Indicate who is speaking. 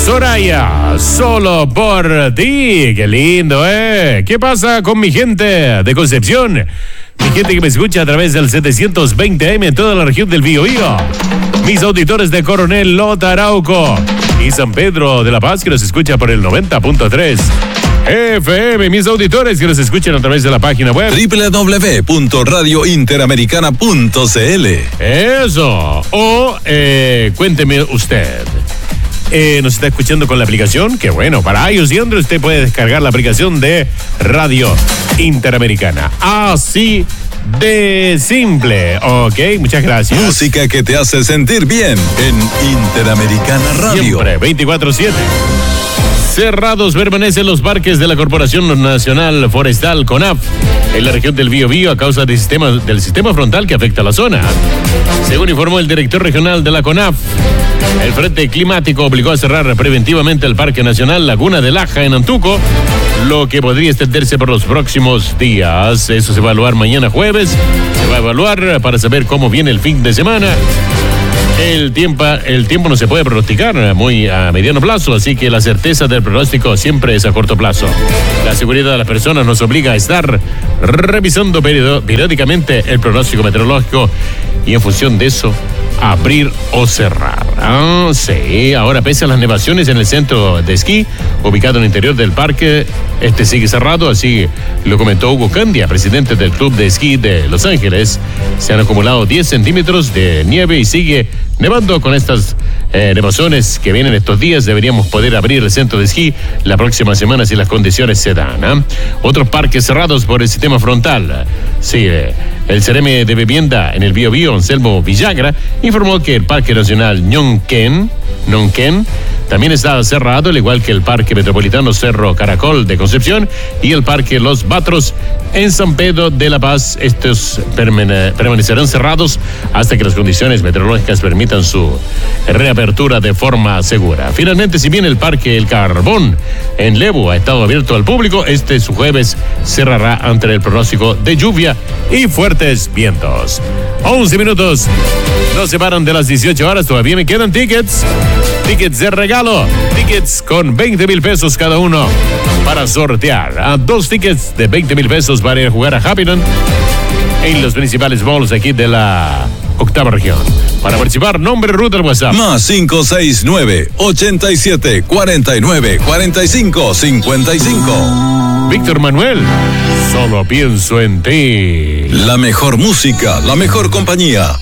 Speaker 1: Soraya, solo por ti. Qué lindo, ¿eh? ¿Qué pasa con mi gente de Concepción? Mi gente que me escucha a través del 720M en toda la región del Biobío. Mis auditores de Coronel Lota Arauco y San Pedro de la Paz que nos escucha por el 90.3 FM. Mis auditores que nos escuchan a través de la página web
Speaker 2: www.radiointeramericana.cl.
Speaker 1: Eso. O cuénteme usted. Nos está escuchando con la aplicación, que bueno, para iOS y Android usted puede descargar la aplicación de Radio Interamericana. Así de simple, ok, muchas gracias.
Speaker 2: Música que te hace sentir bien en Interamericana Radio.
Speaker 1: Siempre, 24/7. Cerrados permanecen los parques de la Corporación Nacional Forestal, CONAF, en la región del Biobío a causa del sistema frontal que afecta a la zona. Según informó el director regional de la CONAF, el frente climático obligó a cerrar preventivamente el Parque Nacional Laguna de Laja en Antuco, lo que podría extenderse por los próximos días. Eso se va a evaluar mañana jueves. Se va a evaluar para saber cómo viene el fin de semana. El tiempo no se puede pronosticar muy a mediano plazo, así que la certeza del pronóstico siempre es a corto plazo. La seguridad de las personas nos obliga a estar revisando periódicamente el pronóstico meteorológico y en función de eso, abrir o cerrar. Sí, ahora pese a las nevaciones en el centro de esquí, ubicado en el interior del parque, este sigue cerrado, así lo comentó Hugo Candia, presidente del Club de Esquí de Los Ángeles. Se han acumulado 10 centímetros de nieve y sigue nevando. Con estas nevaciones que vienen estos días, deberíamos poder abrir el centro de esquí la próxima semana si las condiciones se dan. Otros parques cerrados por el sistema frontal. Sí, el Cereme de Vivienda en el Biobío, Anselmo Villagra, informó que el Parque Nacional Ñonquén también está cerrado, al igual que el Parque Metropolitano Cerro Caracol de Concepción y el Parque Los Batros en San Pedro de la Paz. Estos permanecerán cerrados hasta que las condiciones meteorológicas permitan su reapertura de forma segura. Finalmente, si bien el Parque El Carbón en Lebu ha estado abierto al público, su jueves cerrará ante el pronóstico de lluvia y fuertes vientos. 11 minutos nos separan de las 18 horas. Todavía me quedan tickets de regalo, tickets con 20,000 pesos cada uno para sortear. A 2 tickets de 20,000 pesos para ir a jugar a Happyland en los principales malls aquí de la octava región. Para participar, nombre, ruta al WhatsApp.
Speaker 2: Más 569-87-49-45-55.
Speaker 1: Víctor Manuel, solo pienso en ti.
Speaker 2: La mejor música, la mejor compañía.